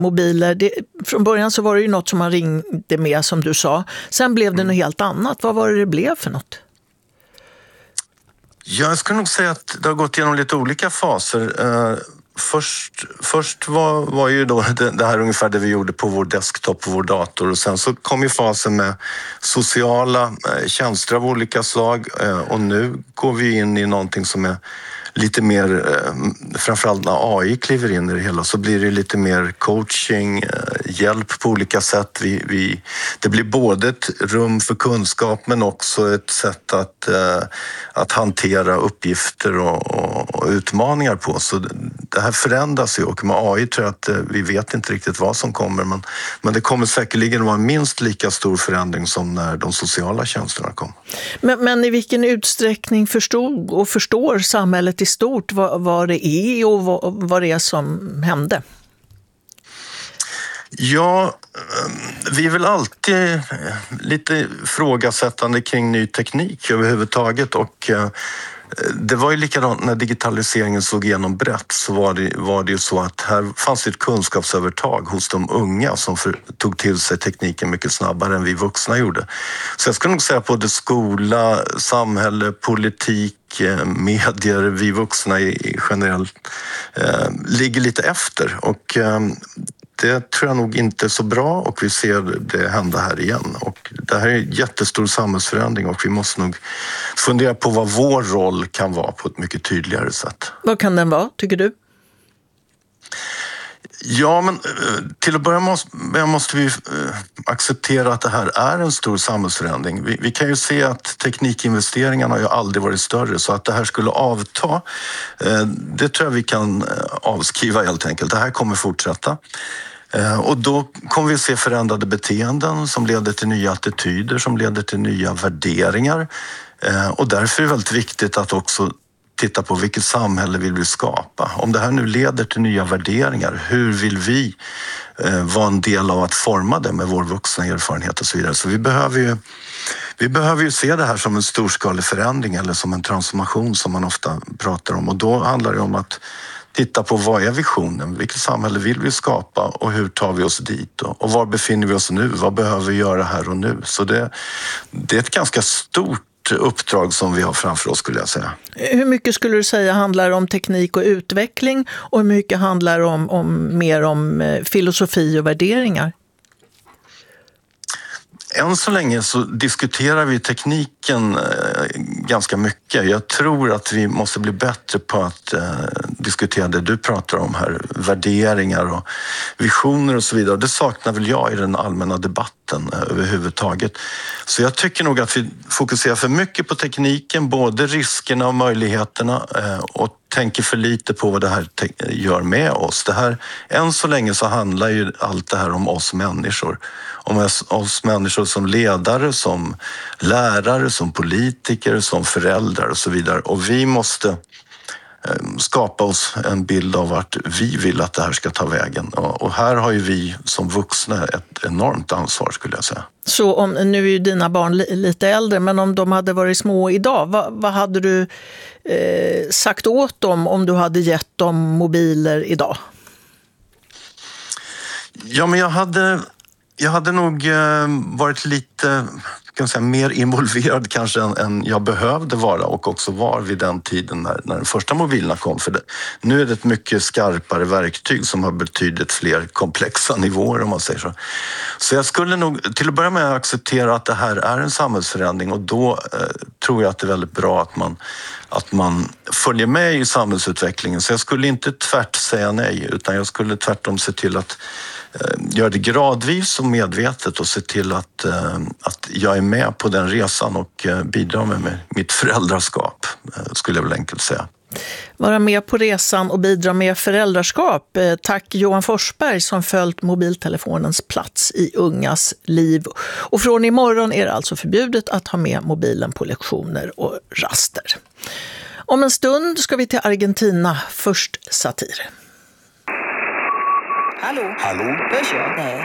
mobiler. Från början så var det ju något som man ringde med, som du sa. Sen blev det något helt annat. Vad var det blev för något? Jag skulle nog säga att det har gått igenom lite olika faser. Först var ju då det här ungefär det vi gjorde på vår desktop, på vår dator, och sen så kom ju fasen med sociala tjänster av olika slag, och nu går vi in i någonting som är lite mer, framförallt när AI kliver in i det hela, så blir det lite mer coaching, hjälp på olika sätt. Det blir både ett rum för kunskap men också ett sätt att hantera uppgifter och utmaningar på. Så det här förändras ju, och med AI tror jag att vi vet inte riktigt vad som kommer, men det kommer säkerligen vara minst lika stor förändring som när de sociala tjänsterna kom. Men i vilken utsträckning förstod och förstår samhället i stort vad det är och vad det är som hände? Ja, vi är väl alltid lite frågasättande kring ny teknik överhuvudtaget, och det var ju likadant när digitaliseringen slog igenom brett, så var det ju så att här fanns ett kunskapsövertag hos de unga som tog till sig tekniken mycket snabbare än vi vuxna gjorde. Så jag skulle nog säga att både skola, samhälle, politik, medier, vi vuxna generellt ligger lite efter, och det tror jag nog inte är så bra, och vi ser det hända här igen. Och det här är en jättestor samhällsförändring, och vi måste nog fundera på vad vår roll kan vara på ett mycket tydligare sätt. Vad kan den vara, tycker du? Ja, men till att börja måste vi acceptera att det här är en stor samhällsförändring. Vi kan ju se att teknikinvesteringarna har ju aldrig varit större, så att det här skulle avta, det tror jag vi kan avskriva helt enkelt. Det här kommer fortsätta. Och då kommer vi se förändrade beteenden som leder till nya attityder, som leder till nya värderingar. Och därför är det väldigt viktigt att också titta på vilket samhälle vill vi skapa. Om det här nu leder till nya värderingar, hur vill vi vara en del av att forma det med vår vuxna erfarenhet och så vidare. Så vi behöver ju se det här som en storskalig förändring eller som en transformation som man ofta pratar om. Och då handlar det om att titta på vad är visionen, vilket samhälle vill vi skapa och hur tar vi oss dit, och var befinner vi oss nu, vad behöver vi göra här och nu. Så det är ett ganska stort uppdrag som vi har framför oss, skulle jag säga. Hur mycket skulle du säga handlar om teknik och utveckling, och hur mycket handlar mer om filosofi och värderingar? Än så länge så diskuterar vi tekniken ganska mycket. Jag tror att vi måste bli bättre på att diskutera det du pratar om här, värderingar och visioner och så vidare. Det saknar väl jag i den allmänna debatten överhuvudtaget. Så jag tycker nog att vi fokuserar för mycket på tekniken, både riskerna och möjligheterna, och tänker för lite på vad det här gör med oss. Än så länge så handlar ju allt det här om oss människor. Om oss människor som ledare, som lärare, som politiker, som föräldrar och så vidare. Och vi måste skapa oss en bild av vart vi vill att det här ska ta vägen. Och här har ju vi som vuxna ett enormt ansvar, skulle jag säga. Så nu är ju dina barn lite äldre, men om de hade varit små idag, vad hade du sagt åt dem om du hade gett dem mobiler idag? Ja, men jag hade nog varit lite, kan jag säga, mer involverad kanske än jag behövde vara, och också var vid den tiden när de första mobilerna kom. För nu är det ett mycket skarpare verktyg som har betydligt fler komplexa nivåer, om man säger så. Så jag skulle nog till att börja med acceptera att det här är en samhällsförändring, och då tror jag att det är väldigt bra att man följer med i samhällsutvecklingen. Så jag skulle inte tvärt säga nej, utan jag skulle tvärtom se till att göra det gradvis och medvetet, och se till att jag är med på den resan och bidrar med mitt föräldraskap, skulle jag väl enkelt säga. Vara med på resan och bidra med föräldraskap. Tack Johan Forsberg som följt mobiltelefonens plats i ungas liv. Och från imorgon är det alltså förbjudet att ha med mobilen på lektioner och raster. Om en stund ska vi till Argentina. Först satir. Hallå? Hallå? Hörs jag? Nej.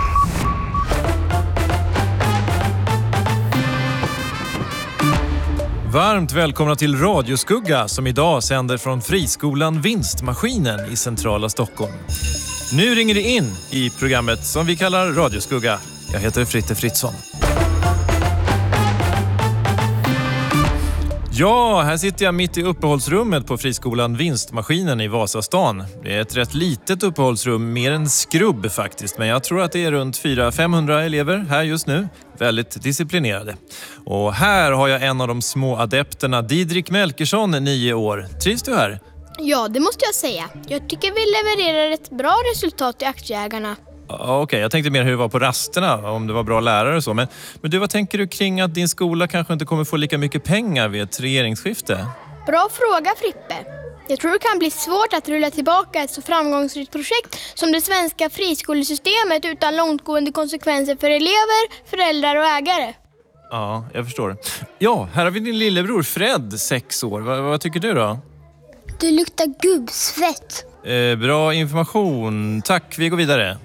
Varmt välkomna till Radioskugga som idag sänder från friskolan Vinstmaskinen i centrala Stockholm. Nu ringer det in i programmet som vi kallar Radioskugga. Jag heter Fritte Fritzson. Ja, här sitter jag mitt i uppehållsrummet på friskolan Vinstmaskinen i Vasastan. Det är ett rätt litet uppehållsrum, mer en skrubb faktiskt. Men jag tror att det är runt 400-500 elever här just nu. Väldigt disciplinerade. Och här har jag en av de små adepterna, Didrik Melkersson, 9 år. Trivs du här? Ja, det måste jag säga. Jag tycker vi levererar ett bra resultat till aktieägarna. Okej, jag tänkte mer hur det var på rasterna, om det var bra lärare och så. Men du, vad tänker du kring att din skola kanske inte kommer få lika mycket pengar vid ett regeringsskifte? Bra fråga, Frippe. Jag tror det kan bli svårt att rulla tillbaka ett så framgångsrikt projekt som det svenska friskolesystemet utan långtgående konsekvenser för elever, föräldrar och ägare. Ja, jag förstår. Ja, här har vi din lillebror Fred, 6 år. Vad tycker du då? Det luktar gubbsvett. Bra information. Tack, vi går vidare.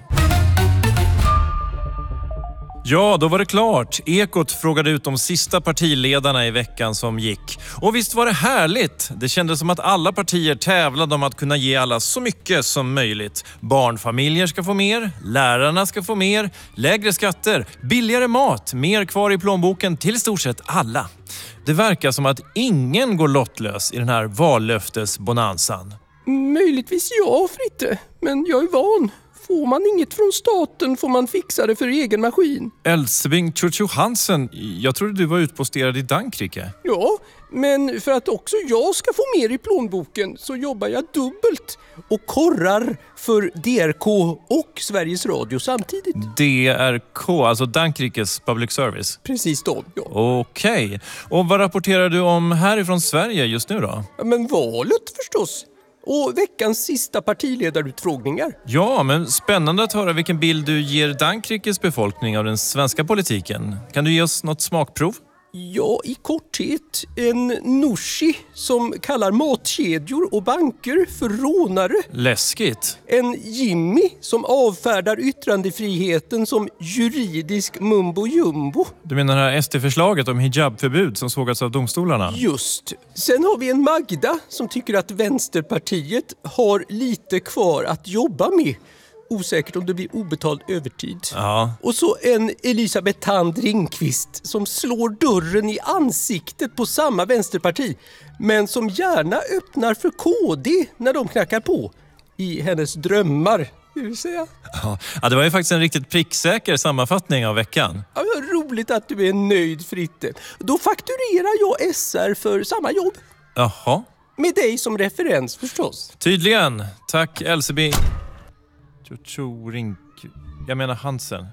Ja, då var det klart. Ekot frågade ut de sista partiledarna i veckan som gick. Och visst var det härligt. Det kändes som att alla partier tävlade om att kunna ge alla så mycket som möjligt. Barnfamiljer ska få mer, lärarna ska få mer, lägre skatter, billigare mat, mer kvar i plånboken till stort sett alla. Det verkar som att ingen går lottlös i den här vallöftesbonanzan. Möjligtvis ja, Fritte. Men jag är van. Får man inget från staten får man fixa det för egen maskin. Elsebing Chuchu Hansen, jag trodde du var utposterad i Frankrike. Ja, men för att också jag ska få mer i plånboken så jobbar jag dubbelt och korrar för DRK och Sveriges Radio samtidigt. DRK, alltså Frankrikes public service? Precis då, ja. Okej. Och vad rapporterar du om härifrån Sverige just nu då? Ja, men valet förstås. Och veckans sista partiledarutfrågningar. Ja, men spännande att höra vilken bild du ger Frankrikes befolkning av den svenska politiken. Kan du ge oss något smakprov? Ja, i korthet. En Nooshi som kallar matkedjor och banker för rånare. Läskigt. En Jimmy som avfärdar yttrandefriheten som juridisk mumbo jumbo. Du menar det här SD-förslaget om hijabförbud som sågats av domstolarna? Just. Sen har vi en Magda som tycker att Vänsterpartiet har lite kvar att jobba med. Osäkert om det blir obetald övertid. Ja. Och så en Elisabeth Thand Ringqvist som slår dörren i ansiktet på samma vänsterparti men som gärna öppnar för KD när de knackar på. I hennes drömmar, vill säga. Ja, det var ju faktiskt en riktigt pricksäker sammanfattning av veckan. Ja, roligt att du är nöjd, Fritte. Då fakturerar jag SR för samma jobb. Jaha. Med dig som referens förstås. Tydligen. Tack, Elsebing. Jag menar Hansen.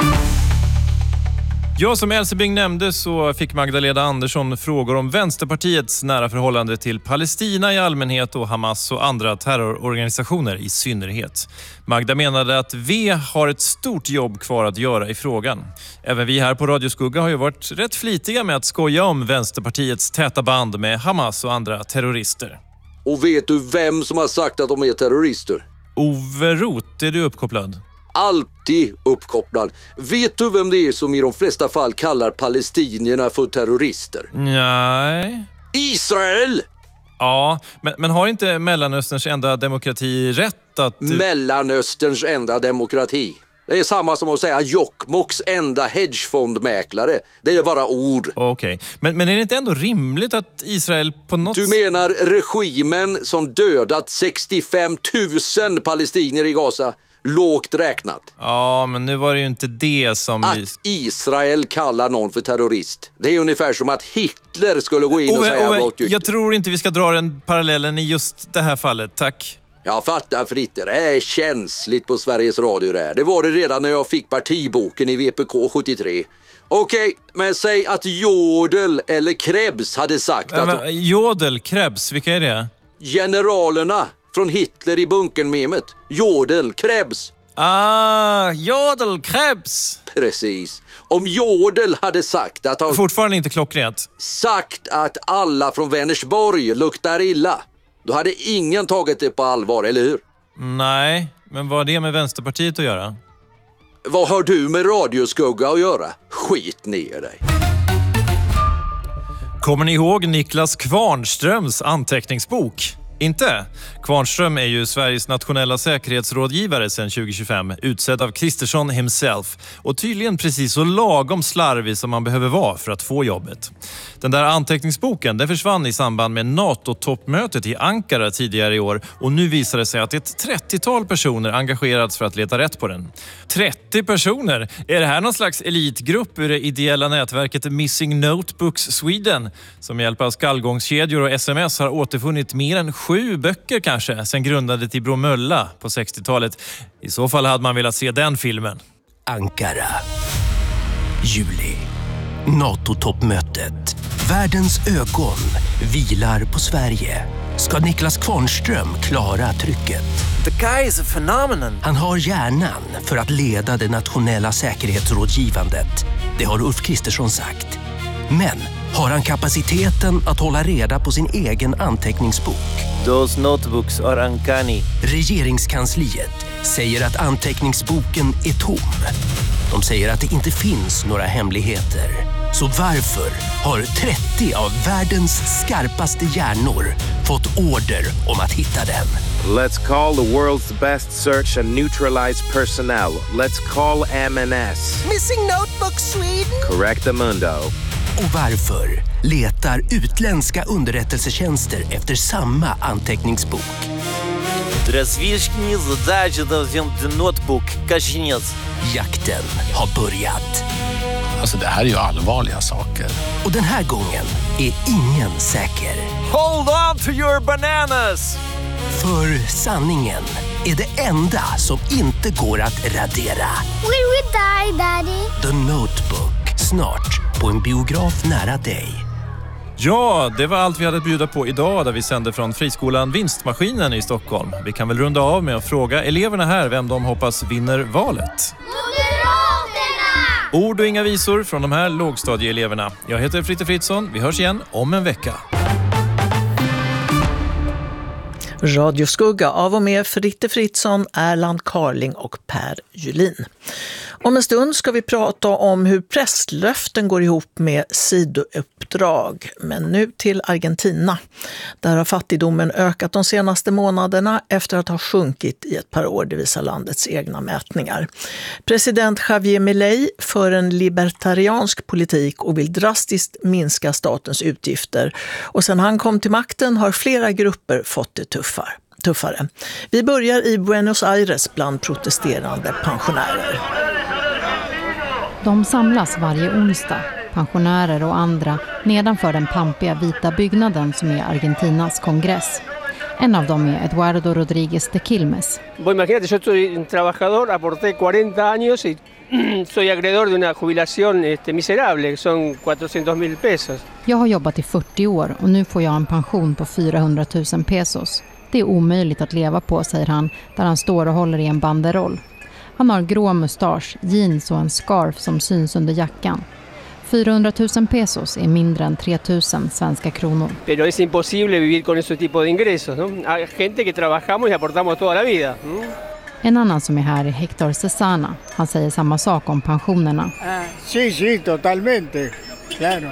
Ja, som Elsebing nämnde så fick Magdalena Andersson frågor om Vänsterpartiets nära förhållande till Palestina i allmänhet och Hamas och andra terrororganisationer i synnerhet. Magda menade att vi har ett stort jobb kvar att göra i frågan. Även vi här på Radioskugga har ju varit rätt flitiga med att skoja om Vänsterpartiets täta band med Hamas och andra terrorister. Och vet du vem som har sagt att de är terrorister? Ove Roth, är du uppkopplad? Alltid uppkopplad. Vet du vem det är som i de flesta fall kallar palestinierna för terrorister? Nej. Israel! Ja, men har inte Mellanösterns enda demokrati rätt att... Mellanösterns enda demokrati. Det är samma som att säga Jokkmokks enda hedgefondmäklare. Det är bara ord. Okej. Men är det inte ändå rimligt att Israel på något... Du menar regimen som dödat 65 000 palestinier i Gaza? Lågt räknat. Ja, men nu var det ju inte det som... Att Israel kallar någon för terrorist. Det är ungefär som att Hitler skulle gå in och säga vad tyckte. Jag tror inte vi ska dra den parallellen i just det här fallet, tack. Jag fattar, Fritte. Det är känsligt på Sveriges Radio där. Det var det redan när jag fick partiboken i VPK 73. Okej, men säg att Jodel eller Krebs hade sagt att... Jodel, Krebs, vilka är det? Generalerna från Hitler i bunkenmemet. Jodel, Krebs. Jodel, Krebs. Precis. Om Jodel hade sagt att han... Fortfarande inte klockrent. Sagt att alla från Vänersborg luktar illa. Då hade ingen tagit det på allvar, eller hur? Nej, men vad har det med Vänsterpartiet att göra? Vad har du med Radioskugga att göra? Skit ner dig. Kommer ni ihåg Niklas Kvarnströms anteckningsbok? Inte? Kvarnström är ju Sveriges nationella säkerhetsrådgivare sedan 2025, utsedd av Kristersson himself och tydligen precis så lagom slarvig som man behöver vara för att få jobbet. Den där anteckningsboken den försvann i samband med NATO-toppmötet i Ankara tidigare i år och nu visar det sig att ett 30-tal personer engagerats för att leta rätt på den. 30 personer? Är det här någon slags elitgrupp ur det ideella nätverket Missing Notebooks Sweden som med hjälp av skallgångskedjor och sms har återfunnit mer än 7 böcker kanske sen grundandet i Bromölla på 60-talet. I så fall hade man velat se den filmen. Ankara. Juli. NATO-toppmötet. Världens ögon vilar på Sverige. Ska Niklas Kvarnström klara trycket? The guy is a phenomenon. Han har hjärnan för att leda det nationella säkerhetsrådgivandet. Det har Ulf Kristersson sagt. Men har han kapaciteten att hålla reda på sin egen anteckningsbok? Those notebooks are uncanny. Regeringskansliet säger att anteckningsboken är tom. De säger att det inte finns några hemligheter. Så varför har 30 av världens skarpaste hjärnor fått order om att hitta den? Let's call the world's best search and neutralize personnel. Let's call MNS. Missing Notebook Sweden. Correctamundo. Och varför letar utländska underrättelsetjänster efter samma anteckningsbok? Различные задачи должен notebook качнец. Jakten har börjat. Alltså det här är ju allvarliga saker. Och den här gången är ingen säker. Hold on to your bananas! För sanningen är det enda som inte går att radera. Will we die, Daddy? The Notebook. Snart på en biograf nära dig. Ja, det var allt vi hade att bjuda på idag där vi sände från friskolan Vinstmaskinen i Stockholm. Vi kan väl runda av med att fråga eleverna här vem de hoppas vinner valet. Ord och inga visor från de här lågstadieeleverna. Jag heter Fritte Fritzson. Vi hörs igen om en vecka. Radioskugga av och med Fritte Fritzson, Erland Carling och Per Julin. Om en stund ska vi prata om hur prästlöften går ihop med sidouppdrag. Men nu till Argentina. Där har fattigdomen ökat de senaste månaderna efter att ha sjunkit i ett par år, det visar landets egna mätningar. President Javier Milei för en libertariansk politik och vill drastiskt minska statens utgifter. Och sedan han kom till makten har flera grupper fått det tuffare. Vi börjar i Buenos Aires bland protesterande pensionärer. De samlas varje onsdag, pensionärer och andra, nedanför den pampiga vita byggnaden som är Argentinas kongress. En av dem är Eduardo Rodríguez de Quilmes. Imagínate, yo soy un trabajador, aporté 40 años y soy acreedor de una jubilación miserable, son 400.000 pesos. Jag har jobbat i 40 år och nu får jag en pension på 400 000 pesos. Det är omöjligt att leva på, säger han, där han står och håller i en banderoll. Han har grå mustasch, jeans och en scarf som syns under jackan. 400 000 pesos är mindre än 3 000 svenska kronor. Pero es imposible vivir con ese tipo de ingresos, ¿no? Hay gente que trabajamos y aportamos toda la vida. En annan som är här är Hector Cesana. Han säger samma sak om pensionerna. Sí, totalmente. Claro.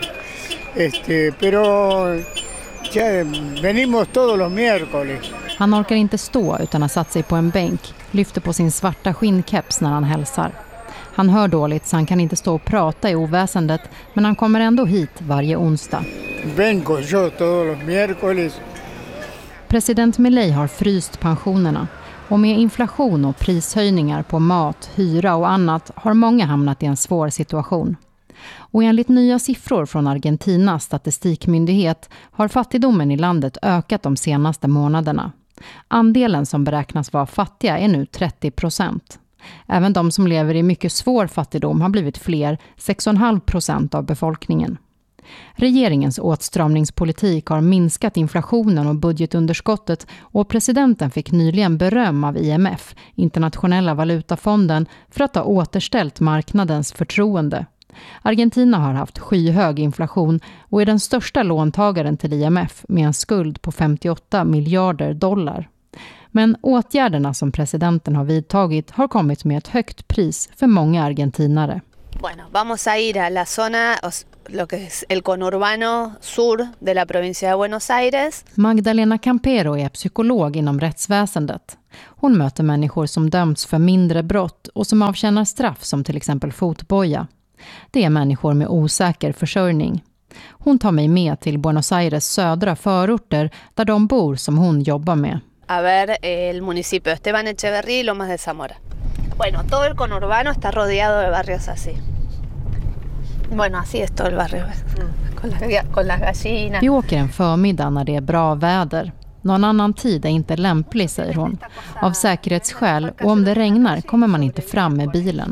Pero ya venimos todos los miércoles. Han orkar inte stå utan har satt sig på en bänk, lyfter på sin svarta skinnkeps när han hälsar. Han hör dåligt så han kan inte stå och prata i oväsendet, men han kommer ändå hit varje onsdag. Vengo yo todos los miércoles. President Milei har fryst pensionerna och med inflation och prishöjningar på mat, hyra och annat har många hamnat i en svår situation. Och enligt nya siffror från Argentinas statistikmyndighet har fattigdomen i landet ökat de senaste månaderna. Andelen som beräknas vara fattiga är nu 30%. Även de som lever i mycket svår fattigdom har blivit fler, 6,5% av befolkningen. Regeringens åtstramningspolitik har minskat inflationen och budgetunderskottet och presidenten fick nyligen beröm av IMF, Internationella valutafonden, för att ha återställt marknadens förtroende. Argentina har haft skyhög inflation och är den största låntagaren till IMF med en skuld på 58 miljarder dollar. Men åtgärderna som presidenten har vidtagit har kommit med ett högt pris för många argentinare. Bueno, vamos a ir a la zona lo que es el conurbano sur de la provincia de Buenos Aires. Magdalena Campero är psykolog inom rättsväsendet. Hon möter människor som dömts för mindre brott och som avtjänar straff som till exempel fotboja. Det är människor med osäker försörjning. Hon tar mig med till Buenos Aires södra förorter där de bor som hon jobbar med. A ver el municipio de Esteban Echeverría y Lomas de Zamora. Bueno, todo el conurbano está rodeado de barrios así. Bueno, así es todo el barrio. Con las gallinas. Vi åker en förmiddag när det är bra väder. Någon annan tid är inte lämplig, säger hon. Av säkerhetsskäl, och om det regnar kommer man inte fram med bilen.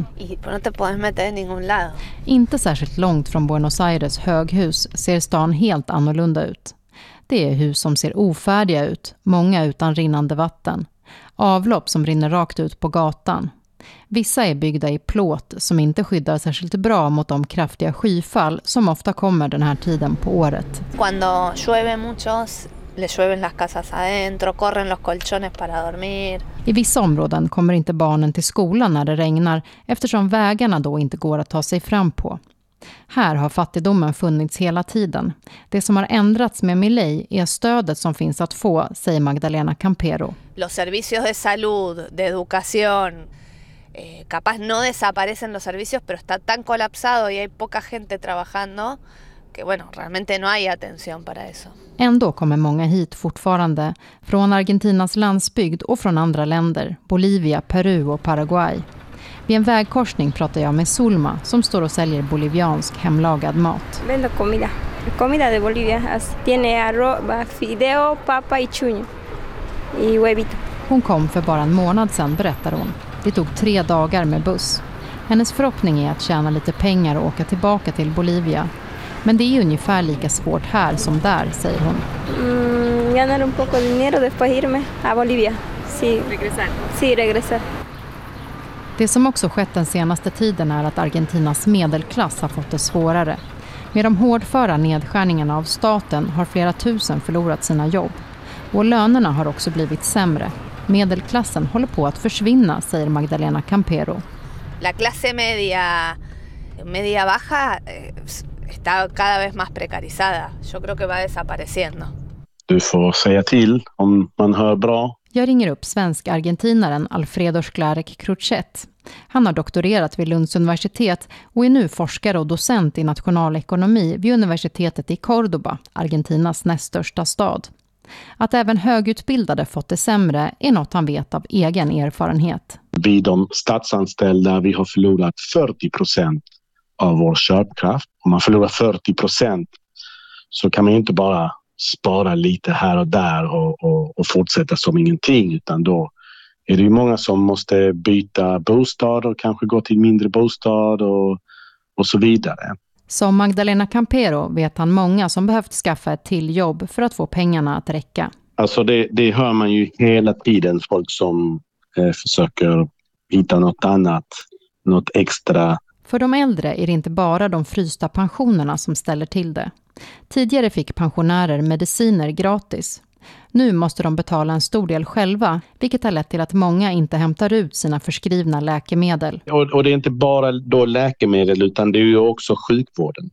Inte särskilt långt från Buenos Aires höghus ser stan helt annorlunda ut. Det är hus som ser ofärdiga ut, många utan rinnande vatten. Avlopp som rinner rakt ut på gatan. Vissa är byggda i plåt som inte skyddar särskilt bra mot de kraftiga skyfall som ofta kommer den här tiden på året. Cuando llueve mucho, le llueven las casas adentro, corren los colchones para dormir. I vissa områden kommer inte barnen till skolan när det regnar eftersom vägarna då inte går att ta sig fram på. Här har fattigdomen funnits hela tiden. Det som har ändrats med Milei är stödet som finns att få, säger Magdalena Campero. Los servicios de salud, de educación, capaz no desaparecen los servicios, pero está tan colapsado y hay poca gente trabajando que bueno, realmente no hay atención para eso. Ändå kommer många hit fortfarande från Argentinas landsbygd och från andra länder, Bolivia, Peru och Paraguay. Vid en vägkorsning pratar jag med Zulma som står och säljer boliviansk hemlagad mat. Vendo comida. Comida de Bolivia. Tiene arroz, fideo, papa y chuño. Y huevito. Hon kom för bara en månad sedan, berättar hon. Det tog 3 dagar med buss. Hennes förhoppning är att tjäna lite pengar och åka tillbaka till Bolivia. Men det är ungefär lika svårt här som där, säger hon. Ganar un poco de dinero después irme a Bolivia. Sí. Regresar. Sí, regresar. Det som också skett den senaste tiden är att Argentinas medelklass har fått det svårare. Med de hårdföra nedskärningarna av staten har flera tusen förlorat sina jobb. Och lönerna har också blivit sämre. Medelklassen håller på att försvinna, säger Magdalena Campero. La clase media baja está cada vez más precarizada. Yo creo que va desapareciendo. Du får säga till om man hör bra. Jag ringer upp svensk-argentinaren Alfredo Sklarek Cruchet. Han har doktorerat vid Lunds universitet och är nu forskare och docent i nationalekonomi vid universitetet i Córdoba, Argentinas näst största stad. Att även högutbildade fått det sämre är något han vet av egen erfarenhet. Vi de statsanställda, vi har förlorat 40% av vår köpkraft. Om man förlorar 40% så kan man ju inte bara spara lite här och där och fortsätta som ingenting, utan då är det ju många som måste byta bostad och kanske gå till mindre bostad och så vidare. Som Magdalena Campero vet han många som behövt skaffa ett till jobb för att få pengarna att räcka. Alltså det hör man ju hela tiden, folk som försöker hitta något annat, något extra. För de äldre är det inte bara de frysta pensionerna som ställer till det. Tidigare fick pensionärer mediciner gratis. Nu måste de betala en stor del själva, vilket har lett till att många inte hämtar ut sina förskrivna läkemedel. Och det är inte bara då läkemedel, utan det är ju också sjukvården.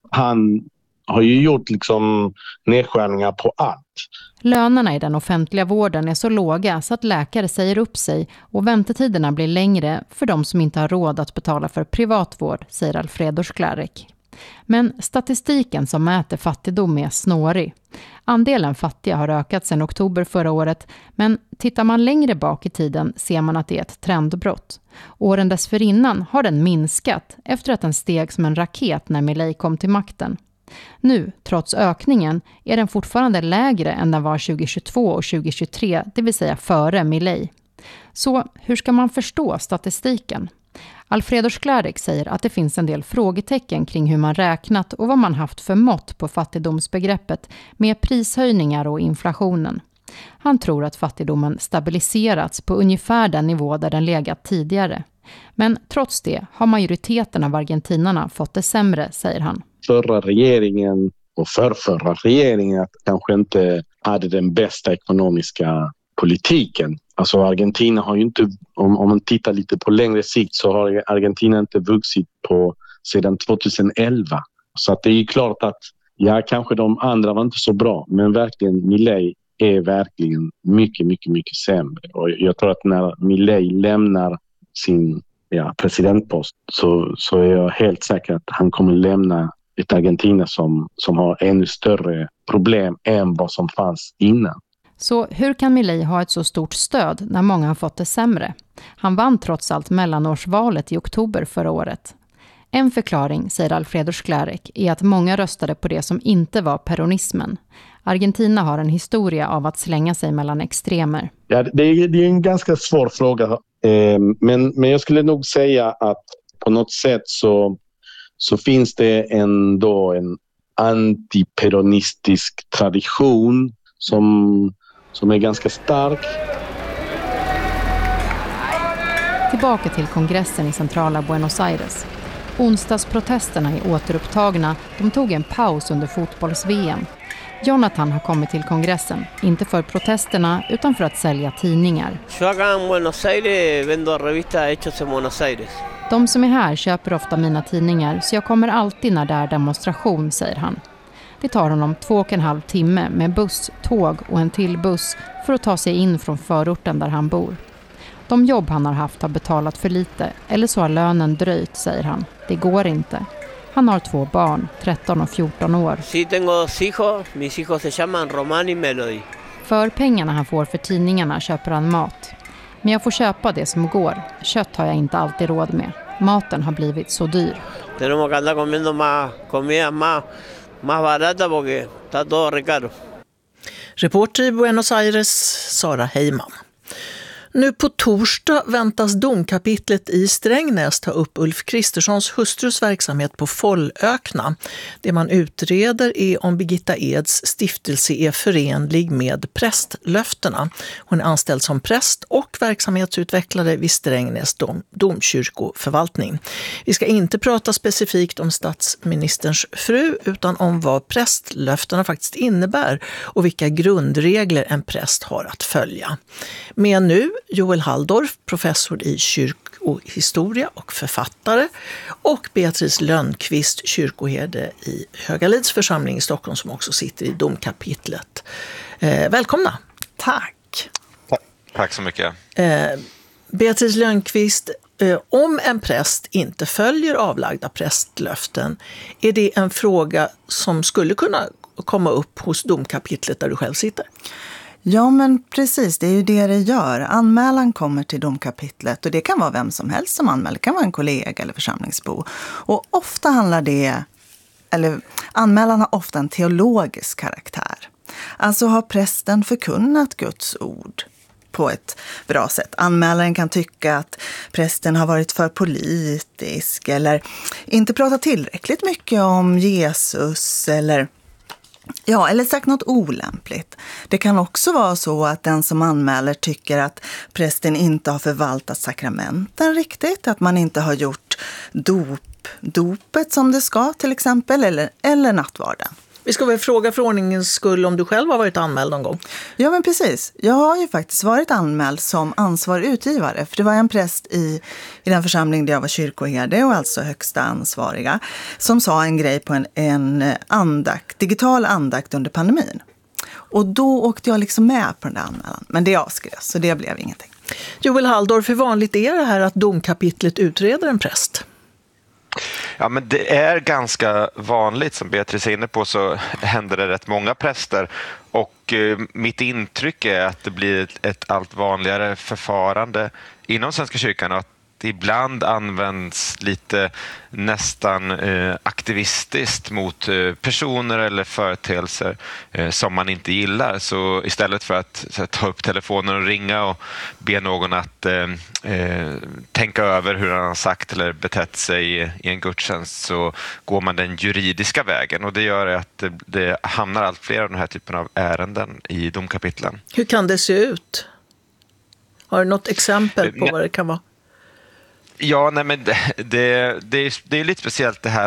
Han har ju gjort liksom nedskärningar på allt. Lönerna i den offentliga vården är så låga så att läkare säger upp sig och väntetiderna blir längre för de som inte har råd att betala för privatvård, säger Alfredo Sklarek. Men statistiken som mäter fattigdom är snårig. Andelen fattiga har ökat sedan oktober förra året, men tittar man längre bak i tiden ser man att det är ett trendbrott. Åren dessförinnan har den minskat efter att den steg som en raket när Milei kom till makten. Nu, trots ökningen, är den fortfarande lägre än den var 2022 och 2023, det vill säga före Milei. Så hur ska man förstå statistiken? Alfredo Sklarek säger att det finns en del frågetecken kring hur man räknat och vad man haft för mått på fattigdomsbegreppet med prishöjningar och inflationen. Han tror att fattigdomen stabiliserats på ungefär den nivå där den legat tidigare. Men trots det har majoriteten av argentinarna fått det sämre, säger han. Förra regeringen och förra regeringen kanske inte hade den bästa ekonomiska politiken. Alltså Argentina har ju inte, om man tittar lite på längre sikt, så har Argentina inte vuxit på sedan 2011. Så att det är klart att kanske de andra var inte så bra, men verkligen Milei är verkligen mycket, mycket, mycket sämre. Och jag tror att när Milei lämnar sin presidentpost så är jag helt säker att han kommer lämna ett Argentina som har ännu större problem än vad som fanns innan. Så hur kan Milei ha ett så stort stöd när många har fått det sämre? Han vann trots allt mellanårsvalet i oktober förra året. En förklaring, säger Alfredo Sklarek, är att många röstade på det som inte var peronismen. Argentina har en historia av att slänga sig mellan extremer. Ja, det är en ganska svår fråga. Men jag skulle nog säga att på något sätt så finns det ändå en antiperonistisk tradition som är ganska stark. Tillbaka till kongressen i centrala Buenos Aires. Onsdagsprotesterna är återupptagna. De tog en paus under fotbolls-VM. Jonathan har kommit till kongressen, inte för protesterna utan för att sälja tidningar. Yo acá en Buenos Aires vendo revistas hechas en Buenos Aires. De som är här köper ofta mina tidningar så jag kommer alltid när det är demonstration, säger han. Det tar honom 2,5 timme med buss, tåg och en till buss för att ta sig in från förorten där han bor. De jobb han har haft har betalat för lite, eller så har lönen dröjt, säger han. Det går inte. Han har 2 barn, 13 och 14 år. Sí, tengo 2 hijos. Mis hijos se llaman Román y Melody. För pengarna han får för tidningarna köper han mat. Men jag får köpa det som går. Kött har jag inte alltid råd med. Maten har blivit så dyr. Tenemos que andar comiendo más comida más barata porque está todo re caro. Reporter i Buenos Aires, Sara Heyman. Nu på torsdag väntas domkapitlet i Strängnäs ta upp Ulf Kristerssons hustrus verksamhet på Follökna. Det man utreder är om Birgitta Eds stiftelse är förenlig med prästlöftena. Hon är anställd som präst och verksamhetsutvecklare vid Strängnäs domkyrkoförvaltning. Vi ska inte prata specifikt om statsministerns fru utan om vad prästlöftena faktiskt innebär och vilka grundregler en präst har att följa. Men nu Joel Halldorf, professor i kyrkohistoria och författare, och Beatrice Lönnqvist, kyrkoherde i Högalids församling i Stockholm som också sitter i domkapitlet. Välkomna. Tack. Tack så mycket. Beatrice Lönnqvist, om en präst inte följer avlagda prästlöften, är det en fråga som skulle kunna komma upp hos domkapitlet där du själv sitter? Ja, men precis, det är ju det gör. Anmälan kommer till domkapitlet och det kan vara vem som helst som anmäler. Det kan vara en kollega eller församlingsbo. Och ofta anmälan har ofta en teologisk karaktär. Alltså har prästen förkunnat Guds ord på ett bra sätt. Anmälaren kan tycka att prästen har varit för politisk eller inte pratat tillräckligt mycket om Jesus eller sagt något olämpligt. Det kan också vara så att den som anmäler tycker att prästen inte har förvaltat sakramenten riktigt, att man inte har gjort dopet som det ska till exempel, eller nattvarden. Vi ska väl fråga för ordningens skull om du själv har varit anmäld någon gång? Ja, men precis. Jag har ju faktiskt varit anmäld som ansvarig utgivare. För det var en präst i den församling där jag var kyrkoherde och alltså högsta ansvariga som sa en grej på en digital andakt under pandemin. Och då åkte jag liksom med på den där anmälan. Men det avskrevs, så det blev ingenting. Joel Halldorf, hur vanligt är det här att domkapitlet utreder en präst? Ja, men det är ganska vanligt, som Beatrice är inne på så händer det rätt många präster och mitt intryck är att det blir ett allt vanligare förfarande inom Svenska kyrkan och att det ibland används lite nästan aktivistiskt mot personer eller företeelser som man inte gillar. Så istället för att ta upp telefonen och ringa och be någon att tänka över hur han har sagt eller betett sig i en gudstjänst så går man den juridiska vägen. Och det gör att det hamnar allt fler av den här typen av ärenden i domkapitlen. Hur kan det se ut? Har du något exempel på vad det kan vara? Ja, nej, men det är lite speciellt det här att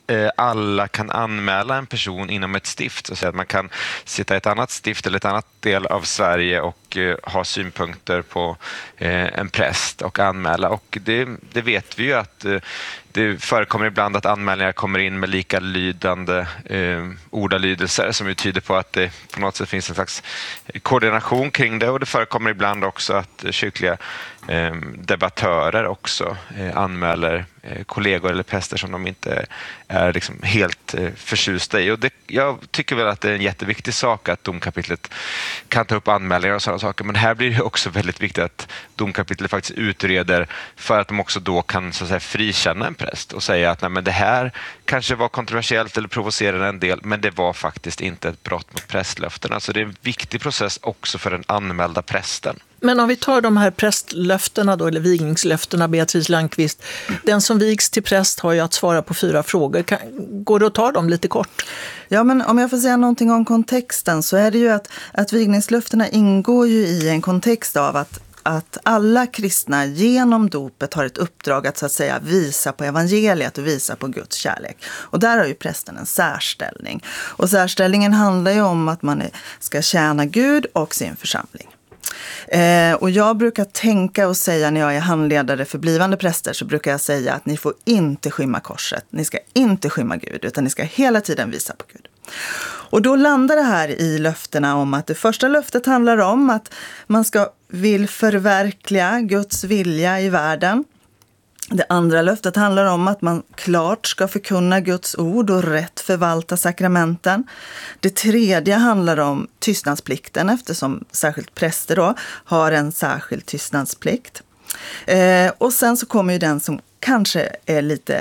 alla kan anmäla en person inom ett stift. Så att man kan sitta i ett annat stift eller ett annat del av Sverige och ha synpunkter på en präst och anmäla. Och det vet vi ju att det förekommer ibland att anmälningar kommer in med likalydande ordalydelser som ju tyder på att det på något sätt finns en slags koordination kring det, och det förekommer ibland också att kyrkliga debattörer också anmäler kollegor eller präster som de inte är liksom helt förtjusta i. Och jag tycker väl att det är en jätteviktig sak att domkapitlet kan ta upp anmälningar och sådana saker, men här blir det också väldigt viktigt att domkapitlet faktiskt utreder för att de också då kan så att säga frikänna en präst och säga att nej, men det här kanske var kontroversiellt eller provocerade en del, men det var faktiskt inte ett brott mot prästlöftena. Så det är en viktig process också för den anmälda prästen. Men om vi tar de här prästlöftena då, eller vigningslöftena, Beatrice Landqvist. Den som vigs till präst har ju att svara på 4 frågor. Går det att ta dem lite kort? Ja, men om jag får säga någonting om kontexten så är det ju att vigningslöftena ingår ju i en kontext av att alla kristna genom dopet har ett uppdrag att så att säga visa på evangeliet och visa på Guds kärlek. Och där har ju prästen en särställning. Och särställningen handlar ju om att man ska tjäna Gud och sin församling. Och jag brukar tänka och säga när jag är handledare för blivande präster, så brukar jag säga att ni får inte skymma korset. Ni ska inte skymma Gud, utan ni ska hela tiden visa på Gud. Och då landar det här i löftena om att det första löftet handlar om att man vill förverkliga Guds vilja i världen. Det andra löftet handlar om att man klart ska förkunna Guds ord och rätt förvalta sakramenten. Det tredje handlar om tystnadsplikten, eftersom särskilt präster då har en särskild tystnadsplikt. Och sen så kommer ju den som kanske är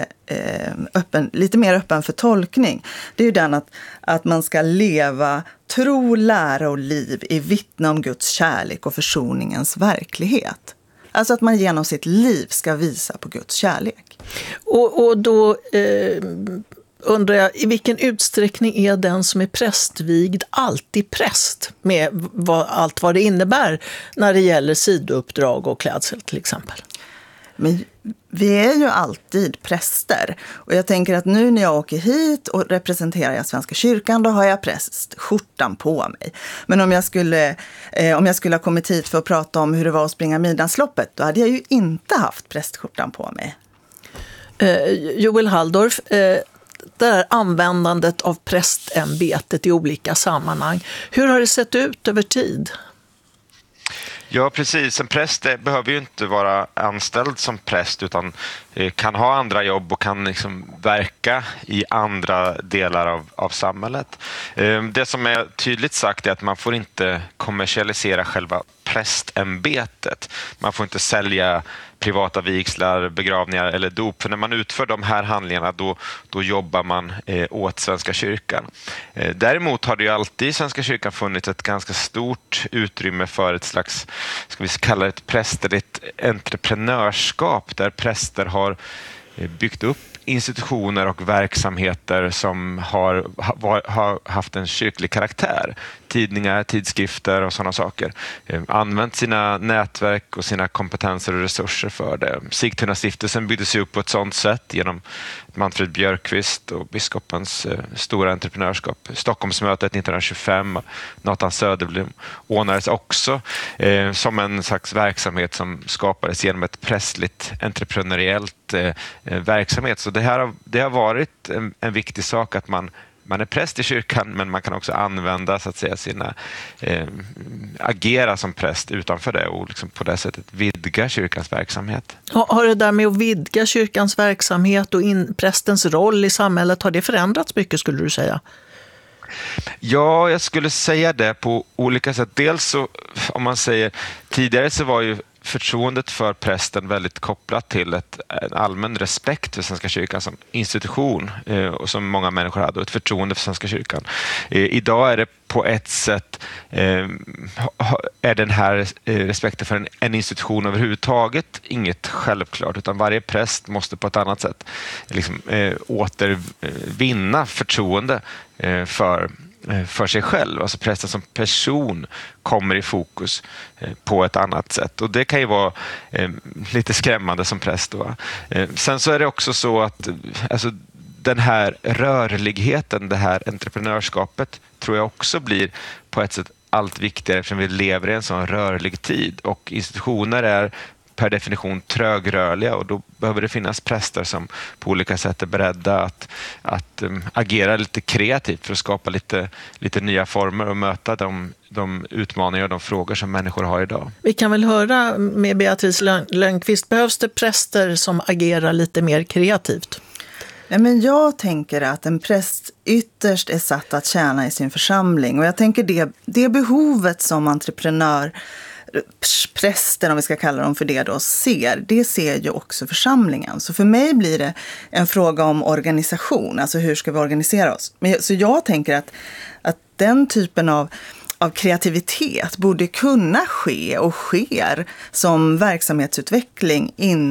lite mer öppen för tolkning. Det är ju den att man ska leva tro, lära och liv i vittne om Guds kärlek och försoningens verklighet. Alltså att man genom sitt liv ska visa på Guds kärlek. Och då undrar jag, i vilken utsträckning är den som är prästvigd alltid präst? Med allt vad det innebär när det gäller sidouppdrag och klädsel till exempel. Men vi är ju alltid präster. Och jag tänker att nu när jag åker hit och representerar jag Svenska kyrkan, då har jag prästskjortan på mig. Men om jag skulle ha kommit hit för att prata om hur det var att springa midnattsloppet, då hade jag ju inte haft prästskjortan på mig. Joel Halldorf, det här användandet av prästämbetet i olika sammanhang, hur har det sett ut över tid? Ja, precis. En präst behöver ju inte vara anställd som präst utan kan ha andra jobb och kan liksom verka i andra delar av samhället. Det som är tydligt sagt är att man får inte kommersialisera själva prästämbetet. Man får inte sälja privata vigslar, begravningar eller dop. För när man utför de här handlingarna då jobbar man åt Svenska kyrkan. Däremot har det ju alltid i Svenska kyrkan funnits ett ganska stort utrymme för ett slags, ska vi kalla det ett prästerligt entreprenörskap, där präster har byggt upp institutioner och verksamheter som har haft en kyrklig karaktär. Tidningar, tidskrifter och sådana saker. Använt sina nätverk och sina kompetenser och resurser för det. Sigtuna-stiftelsen byggdes upp på ett sådant sätt genom Manfred Björkqvist och biskopens stora entreprenörskap. Stockholmsmötet 1925, Nathan Söderblom ordnades också som en slags verksamhet som skapades genom ett prästligt entreprenöriellt verksamhet. Så det har varit en viktig sak att man är präst i kyrkan, men man kan också använda så att säga agera som präst utanför det och liksom på det sättet vidga kyrkans verksamhet. Har det där med att vidga kyrkans verksamhet och prästens roll i samhället, har det förändrats mycket skulle du säga? Ja, jag skulle säga det på olika sätt. Dels så, om man säger, tidigare så var ju förtroendet för prästen väldigt kopplat till en allmän respekt för Svenska kyrkan som institution och som många människor hade, och ett förtroende för Svenska kyrkan. Idag är det på ett sätt är den här respekten för en institution överhuvudtaget inget självklart, utan varje präst måste på ett annat sätt liksom, återvinna förtroende för sig själv. Alltså prästen som person kommer i fokus på ett annat sätt. Och det kan ju vara lite skrämmande som präst då. Sen så är det också så att den här rörligheten, det här entreprenörskapet tror jag också blir på ett sätt allt viktigare eftersom vi lever i en sån rörlig tid och institutioner är per definition trögrörliga och då behöver det finnas präster som på olika sätt är beredda att agera lite kreativt för att skapa lite nya former och möta de utmaningar och de frågor som människor har idag. Vi kan väl höra med Beatrice Lönnqvist, behövs det präster som agerar lite mer kreativt? Ja, men jag tänker att en präst ytterst är satt att tjäna i sin församling och jag tänker det behovet som entreprenör prästen, om vi ska kalla dem för det då, det ser ju också församlingen. Så för mig blir det en fråga om organisation, alltså hur ska vi organisera oss. Så jag tänker att den typen av kreativitet borde kunna ske och sker som verksamhetsutveckling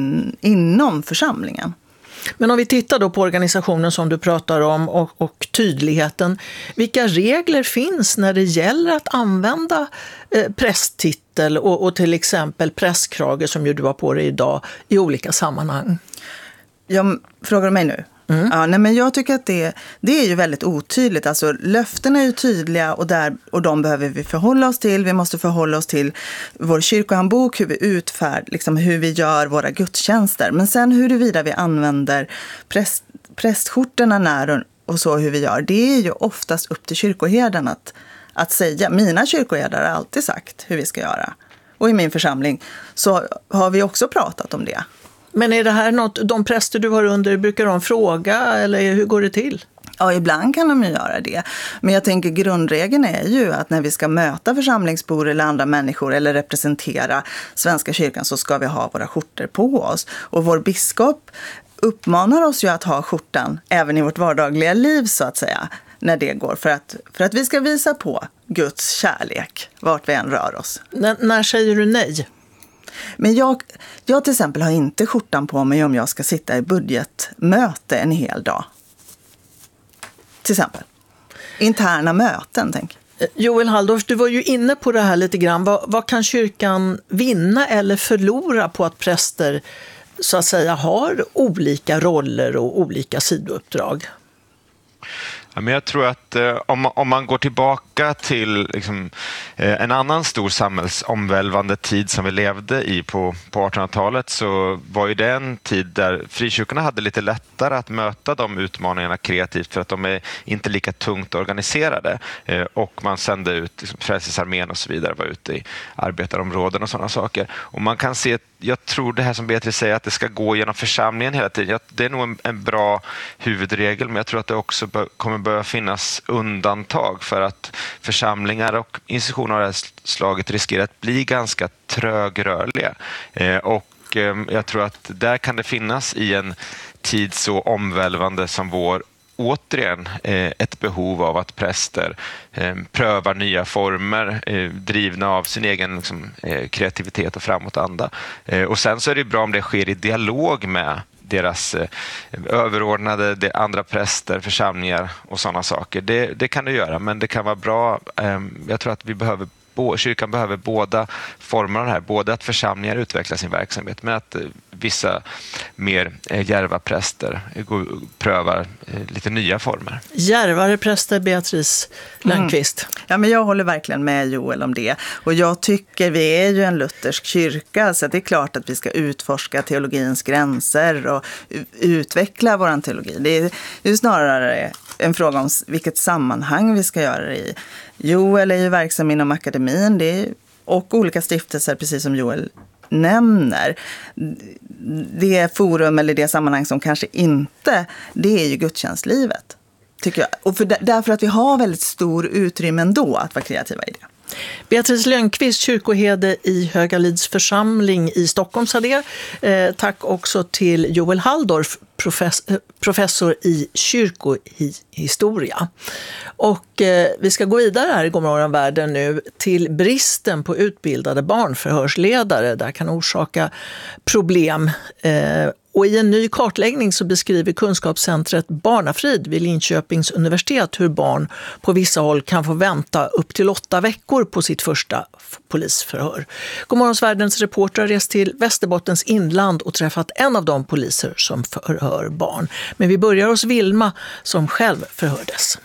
inom församlingen. Men om vi tittar då på organisationen som du pratar om och tydligheten, vilka regler finns när det gäller att använda prästtitel och till exempel prästkrage som ju du har på dig idag i olika sammanhang? Jag frågar mig nu. Ja, nej, men jag tycker att det är ju väldigt otydligt. Alltså löften är ju tydliga och de behöver vi förhålla oss till. Vi måste förhålla oss till vår kyrkohandbok, hur vi liksom hur vi gör våra gudstjänster. Men sen huruvida vi använder prästskjortorna när och så hur vi gör, det är ju oftast upp till kyrkoherden att säga. Mina kyrkoherdar har alltid sagt hur vi ska göra. Och i min församling så har vi också pratat om det. Men är det här något, de präster du har under, brukar de fråga eller hur går det till? Ja, ibland kan de ju göra det. Men jag tänker grundregeln är ju att när vi ska möta församlingsbor eller andra människor eller representera Svenska kyrkan så ska vi ha våra skjortor på oss. Och vår biskop uppmanar oss ju att ha skjortan även i vårt vardagliga liv så att säga. När det går för att vi ska visa på Guds kärlek vart vi än rör oss. När säger du nej? Men jag till exempel har inte skjortan på mig om jag ska sitta i budgetmöte en hel dag. Till exempel. Interna möten, tänk. Joel Halldorf, du var ju inne på det här lite grann. Vad kan kyrkan vinna eller förlora på att präster så att säga har olika roller och olika sidouppdrag? Ja, men jag tror att om man går tillbaka till liksom, en annan stor samhällsomvälvande tid som vi levde i på 1800-talet så var ju det en tid där frikyrkorna hade lite lättare att möta de utmaningarna kreativt för att de är inte lika tungt organiserade och man sände ut liksom, Frälsningsarmén och så vidare, var ute i arbetarområden och sådana saker. Och man kan se, jag tror det här som Beatrice säger att det ska gå genom församlingen hela tiden. Det är nog en bra huvudregel men jag tror att det också kommer börja finnas undantag för att församlingar och institutioner av det här slaget riskerar att bli ganska trögrörliga. Och jag tror att där kan det finnas i en tid så omvälvande som vår återigen ett behov av att präster prövar nya former drivna av sin egen liksom, kreativitet och framåtanda. Och sen så är det bra om det sker i dialog med deras överordnade, det andra präster, församlingar och sådana saker. Det kan det göra, men det kan vara bra. Jag tror att kyrkan behöver båda former av det här. Både att församlingar utvecklar sin verksamhet men att vissa mer djärva präster prövar lite nya former. Djärvare präster, Beatrice Lönnqvist. Ja, men jag håller verkligen med Joel om det. Och jag tycker vi är ju en luthersk kyrka så det är klart att vi ska utforska teologins gränser och utveckla vår teologi. Det är ju snarare en fråga om vilket sammanhang vi ska göra det i. Joel är ju verksam inom akademin och olika stiftelser, precis som Joel nämner. Det forum eller det sammanhang som kanske inte, det är ju gudstjänstlivet, tycker jag. Och därför att vi har väldigt stor utrymme ändå att vara kreativa i det. Beatrice Lönnqvist, kyrkoherde i Högalids församling i Stockholm, sa det. Tack också till Joel Halldorf, professor i kyrkohistoria. Och vi ska gå vidare här i Godmorgon världen nu till bristen på utbildade barnförhörsledare. Där kan orsaka problem. Och i en ny kartläggning så beskriver kunskapscentret Barnafrid vid Linköpings universitet hur barn på vissa håll kan få vänta upp till 8 veckor på sitt första polisförhör. Godmorgonsvärldens reporter har rest till Västerbottens inland och träffat en av de poliser som förhör barn. Men vi börjar hos Vilma som själv förhördes.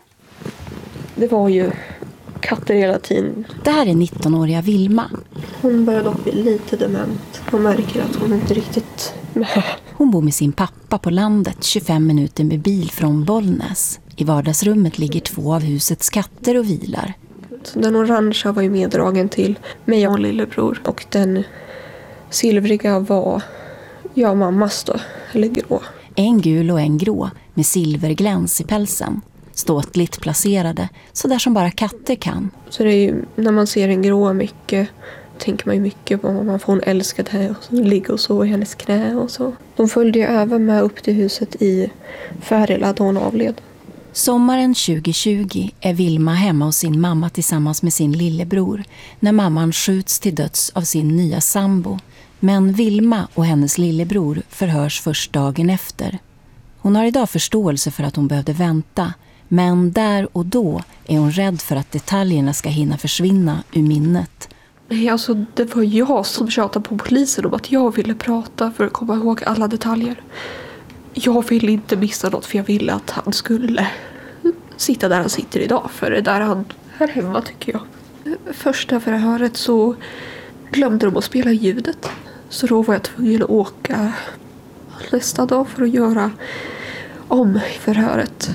Det var ju katter hela tiden. Det här är 19-åriga Vilma. Hon börjar dock bli lite dement. Man märker att hon inte riktigt med. Hon bor med sin pappa på landet 25 minuter med bil från Bollnäs. I vardagsrummet ligger 2 av husets katter och vilar. Den orangea var ju meddragen till mig och lillebror. Och den silvriga var mammas då, eller grå. En gul och en grå med silvergläns i pälsen. Ståtligt placerade, så där som bara katter kan. Så det är ju, när man ser en grå mycket, tänker man ju mycket på vad man får. Hon älskade det och så ligger och så i hennes knä och så. De följde ju även med upp till huset i Färila då hon avled. Sommaren 2020 är Vilma hemma hos sin mamma tillsammans med sin lillebror när mamman skjuts till döds av sin nya sambo. Men Vilma och hennes lillebror förhörs först dagen efter. Hon har idag förståelse för att hon behövde vänta, men där och då är hon rädd för att detaljerna ska hinna försvinna ur minnet. Nej, alltså det var jag som tjatade på polisen om att jag ville prata för att komma ihåg alla detaljer. Jag ville inte missa något för jag ville att han skulle sitta där han sitter idag. För det där han här hemma tycker jag. Första förhöret så glömde de att spela ljudet. Så då var jag tvungen att åka nästa dag för att göra om förhöret.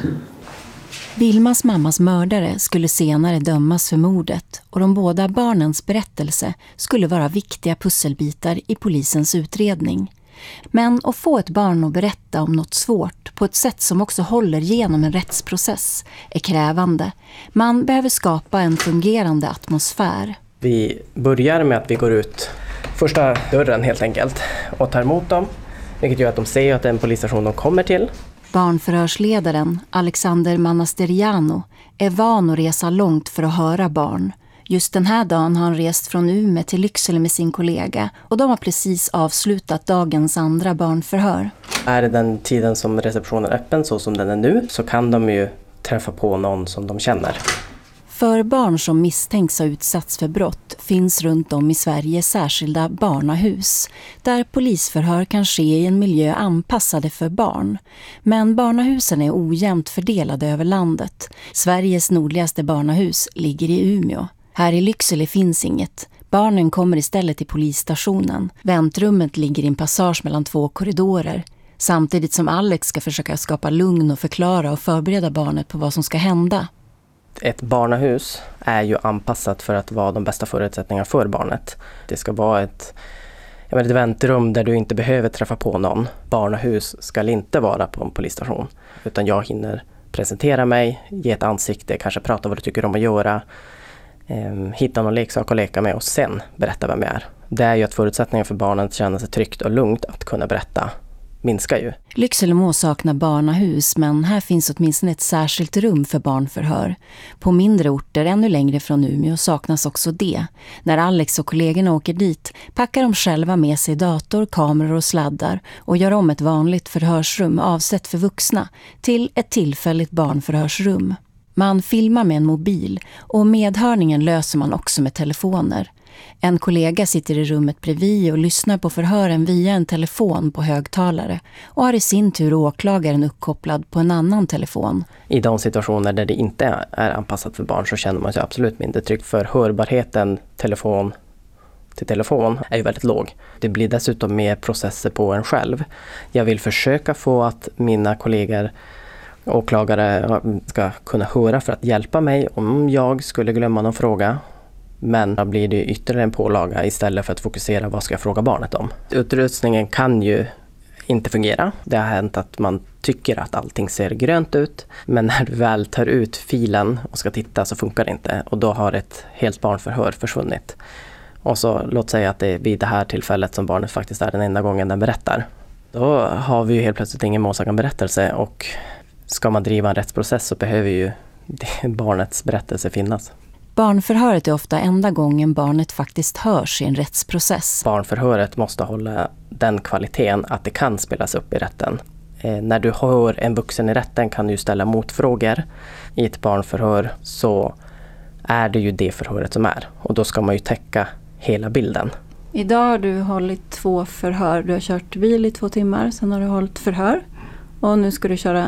Vilmas mammas mördare skulle senare dömas för mordet och de båda barnens berättelse skulle vara viktiga pusselbitar i polisens utredning. Men att få ett barn att berätta om något svårt på ett sätt som också håller genom en rättsprocess är krävande. Man behöver skapa en fungerande atmosfär. Vi börjar med att vi går ut första dörren helt enkelt och tar emot dem. Vilket gör att de ser att det är en polisstation de kommer till. Barnförhörsledaren Alexander Manasteriano är van att resa långt för att höra barn. Just den här dagen har han rest från Umeå till Lycksele med sin kollega och de har precis avslutat dagens andra barnförhör. Är det den tiden som receptionen är öppen så som den är nu så kan de ju träffa på någon som de känner. För barn som misstänks ha utsatts för brott finns runt om i Sverige särskilda barnahus där polisförhör kan ske i en miljö anpassade för barn. Men barnahusen är ojämnt fördelade över landet. Sveriges nordligaste barnahus ligger i Umeå. Här i Lycksele finns inget. Barnen kommer istället till polisstationen. Väntrummet ligger i en passage mellan 2 korridorer. Samtidigt som Alex ska försöka skapa lugn och förklara och förbereda barnet på vad som ska hända. Ett barnahus är ju anpassat för att vara de bästa förutsättningarna för barnet. Det ska vara ett väntrum där du inte behöver träffa på någon. Barnahus ska inte vara på en polisstation. Utan jag hinner presentera mig, ge ett ansikte, kanske prata vad du tycker om att göra. Hitta någon leksak att leka med och sen berätta vem jag är. Det är ju att förutsättningar för barnen att känna sig tryggt och lugnt att kunna berätta minskar ju. Lycksele saknar barnahus, men här finns åtminstone ett särskilt rum för barnförhör. På mindre orter ännu längre från Umeå saknas också det. När Alex och kollegorna åker dit packar de själva med sig dator, kameror och sladdar och gör om ett vanligt förhörsrum avsett för vuxna till ett tillfälligt barnförhörsrum. Man filmar med en mobil och medhörningen löser man också med telefoner. En kollega sitter i rummet bredvid och lyssnar på förhören via en telefon på högtalare och har i sin tur åklagaren uppkopplad på en annan telefon. I de situationer där det inte är anpassat för barn så känner man sig absolut mindre tryggt för hörbarheten telefon till telefon är ju väldigt låg. Det blir dessutom mer processer på en själv. Jag vill försöka få att mina kollegor åklagare ska kunna höra för att hjälpa mig om jag skulle glömma någon fråga. Men då blir det ytterligare en pålaga istället för att fokusera vad ska jag fråga barnet om. Utrustningen kan ju inte fungera. Det har hänt att man tycker att allting ser grönt ut. Men när du väl tar ut filen och ska titta så funkar det inte. Och då har ett helt barnförhör försvunnit. Och så låt säga att det är vid det här tillfället som barnet faktiskt är den enda gången den berättar. Då har vi ju helt plötsligt ingen målsägandeberättelse och ska man driva en rättsprocess så behöver ju barnets berättelse finnas. Barnförhöret är ofta enda gången barnet faktiskt hörs i en rättsprocess. Barnförhöret måste hålla den kvaliteten att det kan spelas upp i rätten. När du hör en vuxen i rätten kan du ställa motfrågor. I ett barnförhör så är det ju det förhöret som är. Och då ska man ju täcka hela bilden. Idag har du hållit 2 förhör. Du har kört bil i 2 timmar, sen har du hållit förhör. Och nu ska du köra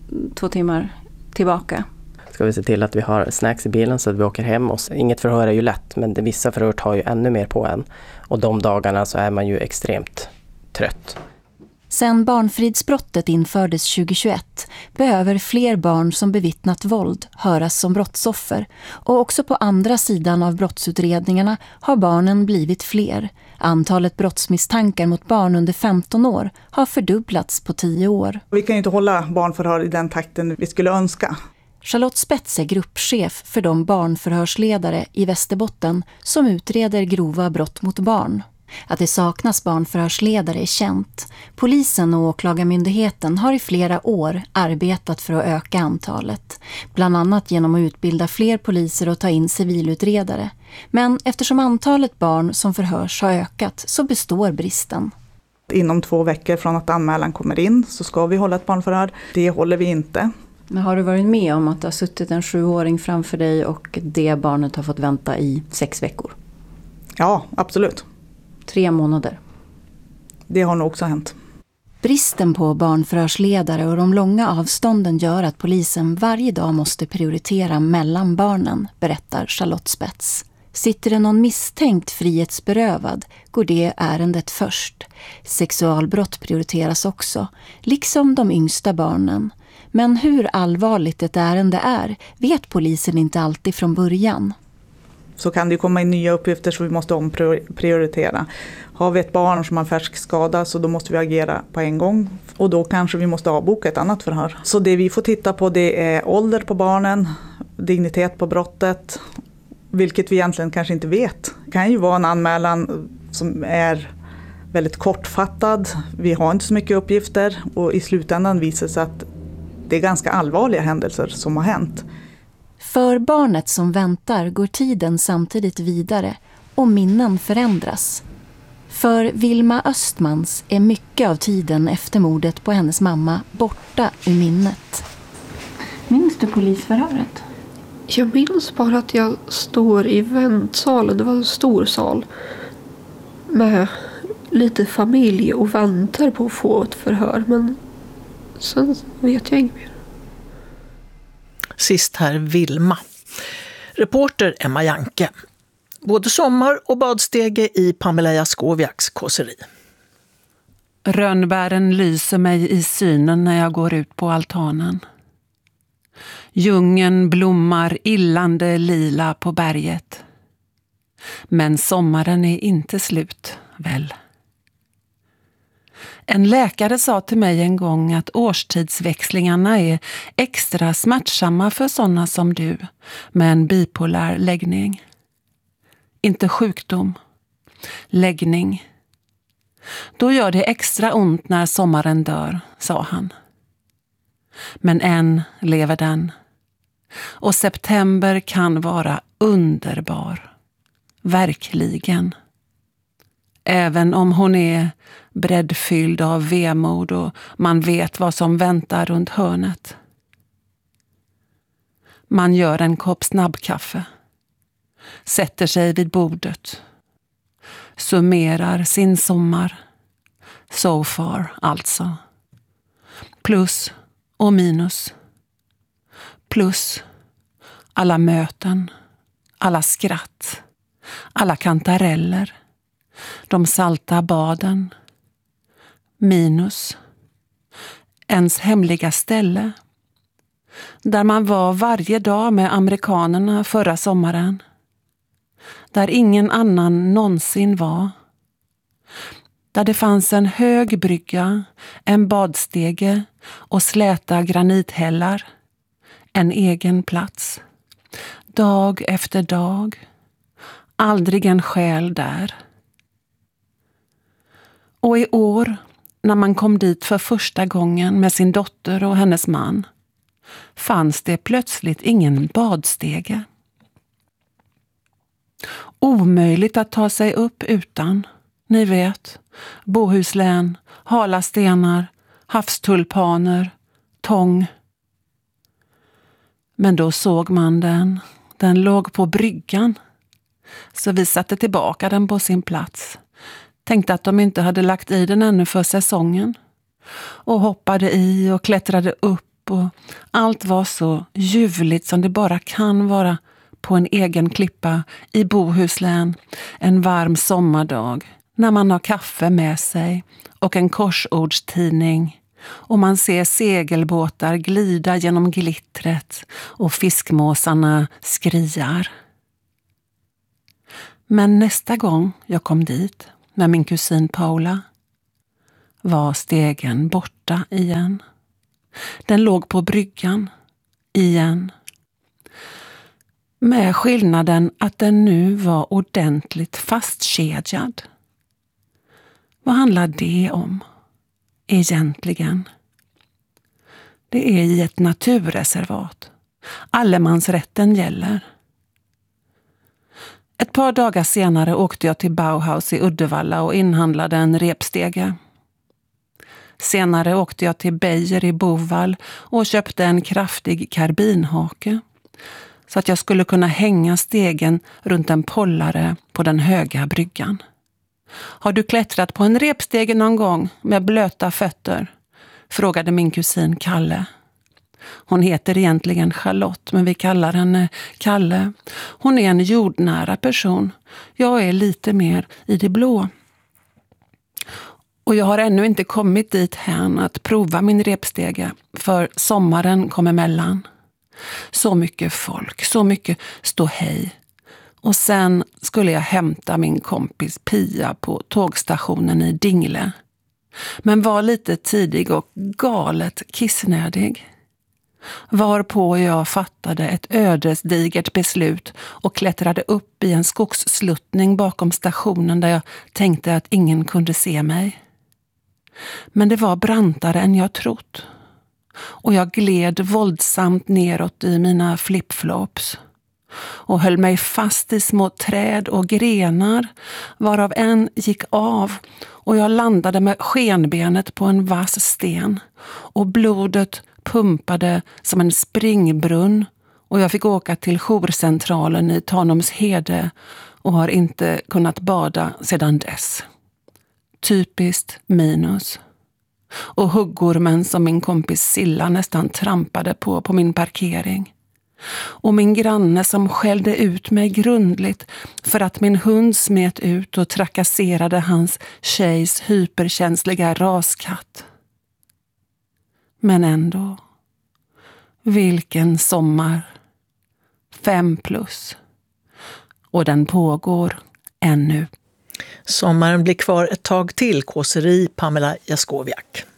2 timmar tillbaka. Ska vi se till att vi har snacks i bilen så att vi åker hem. Och inget förhör är ju lätt, men vissa förhör tar ju ännu mer på en. Och de dagarna så är man ju extremt trött. Sen barnfridsbrottet infördes 2021 behöver fler barn som bevittnat våld höras som brottsoffer. Och också på andra sidan av brottsutredningarna har barnen blivit fler. Antalet brottsmisstankar mot barn under 15 år har fördubblats på 10 år. Vi kan ju inte hålla barnförhör i den takten vi skulle önska. Charlotte Spets är gruppchef för de barnförhörsledare i Västerbotten som utreder grova brott mot barn. Att det saknas barnförhörsledare är känt. Polisen och åklagarmyndigheten har i flera år arbetat för att öka antalet. Bland annat genom att utbilda fler poliser och ta in civilutredare. Men eftersom antalet barn som förhörs har ökat så består bristen. Inom 2 veckor från att anmälan kommer in så ska vi hålla ett barnförhör. Det håller vi inte. Men har du varit med om att det har suttit en 7-åring framför dig och det barnet har fått vänta i 6 veckor? Ja, absolut. 3 månader. Det har nog också hänt. Bristen på barnförhörsledare och de långa avstånden gör att polisen varje dag måste prioritera mellan barnen, berättar Charlotte Spets. Sitter det någon misstänkt frihetsberövad går det ärendet först. Sexualbrott prioriteras också, liksom de yngsta barnen. Men hur allvarligt ett ärende är vet polisen inte alltid från början. Så kan det komma in nya uppgifter så vi måste omprioritera. Har vi ett barn som har färsk skada så då måste vi agera på en gång. Och då kanske vi måste avboka ett annat förhör. Så det vi får titta på det är ålder på barnen, dignitet på brottet, vilket vi egentligen kanske inte vet. Det kan ju vara en anmälan som är väldigt kortfattad. Vi har inte så mycket uppgifter och i slutändan visar sig att det är ganska allvarliga händelser som har hänt. För barnet som väntar går tiden samtidigt vidare och minnen förändras. För Vilma Östmans är mycket av tiden efter mordet på hennes mamma borta ur minnet. Minns du polisförhöret? Jag minns bara att jag står i väntsalen. Det var en stor sal med lite familj och väntar på att få ett förhör. Men sen vet jag inget mer. Sist här Vilma. Reporter Emma Janke. Både sommar och badstege i Pamela Jaskowiaks kåseri. Rönnbären lyser mig i synen när jag går ut på altanen. Djungeln blommar illande lila på berget. Men sommaren är inte slut, väl? En läkare sa till mig en gång att årstidsväxlingarna är extra smärtsamma för sådana som du med en bipolär läggning. Inte sjukdom, läggning. Då gör det extra ont när sommaren dör, sa han. Men än lever den. Och september kan vara underbar. Verkligen. Även om hon är breddfylld av vemod och man vet vad som väntar runt hörnet. Man gör en kopp snabbkaffe. Sätter sig vid bordet. Summerar sin sommar. So far, alltså. Plus och minus. Plus alla möten. Alla skratt. Alla kantareller. De salta baden. Minus ens hemliga ställe. Där man var varje dag med amerikanerna förra sommaren. Där ingen annan någonsin var. Där det fanns en hög brygga, en badstege och släta granithällar. En egen plats. Dag efter dag. Aldrig en själ där. Och i år, när man kom dit för första gången med sin dotter och hennes man, fanns det plötsligt ingen badstege. Omöjligt att ta sig upp utan. Ni vet, Bohuslän, hala stenar, havstulpaner, tång. Men då såg man den. Den låg på bryggan. Så vi satte tillbaka den på sin plats. Tänkte att de inte hade lagt i den ännu för säsongen. Och hoppade i och klättrade upp. Och allt var så ljuvligt som det bara kan vara på en egen klippa i Bohuslän en varm sommardag. När man har kaffe med sig och en korsordstidning. Och man ser segelbåtar glida genom glittret och fiskmåsarna skriar. Men nästa gång jag kom dit med min kusin Paula var stegen borta igen. Den låg på bryggan igen. Med skillnaden att den nu var ordentligt fastkedjad. Vad handlar det om egentligen? Det är i ett naturreservat. Allemansrätten gäller. Ett par dagar senare åkte jag till Bauhaus i Uddevalla och inhandlade en repstege. Senare åkte jag till Beijer i Bovall och köpte en kraftig karbinhake så att jag skulle kunna hänga stegen runt en pollare på den höga bryggan. Har du klättrat på en repstege någon gång med blöta fötter? Frågade min kusin Kalle. Hon heter egentligen Charlotte, men vi kallar henne Kalle. Hon är en jordnära person. Jag är lite mer i det blå. Och jag har ännu inte kommit dit hän att prova min repstege, för sommaren kom emellan. Så mycket folk, så mycket ståhej. Och sen skulle jag hämta min kompis Pia på tågstationen i Dingle. Men var lite tidig och galet kissnödig. Varpå jag fattade ett ödesdigert beslut och klättrade upp i en skogssluttning bakom stationen där jag tänkte att ingen kunde se mig. Men det var brantare än jag trott. Och jag gled våldsamt neråt i mina flipflops och höll mig fast i små träd och grenar, varav en gick av, och jag landade med skenbenet på en vass sten och blodet pumpade som en springbrunn, och jag fick åka till jourcentralen i Tanumshede och har inte kunnat bada sedan dess. Typiskt minus. Och huggormen som min kompis Silla nästan trampade på min parkering. Och min granne som skällde ut mig grundligt för att min hund smet ut och trakasserade hans tjejs hyperkänsliga raskatt. Men ändå, vilken sommar. 5+. Och den pågår ännu. Sommaren blir kvar ett tag till, kåseri Pamela Jaskowiak.